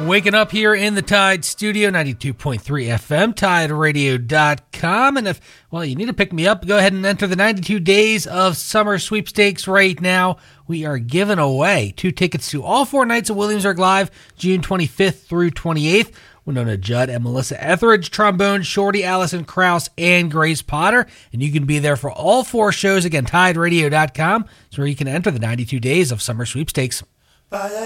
Waking up here in the Tide Studio, 92.3 FM, TideRadio.com. And if, well, you need to pick me up, go ahead and enter the 92 Days of Summer Sweepstakes right now. We are giving away 2 tickets to all 4 nights of Williamsburg Live, June 25th through 28th. Winona Judd and Melissa Etheridge, trombone, Shorty, Allison Krause, and Grace Potter. And you can be there for all 4 shows. Again, TideRadio.com is where you can enter the 92 Days of Summer Sweepstakes.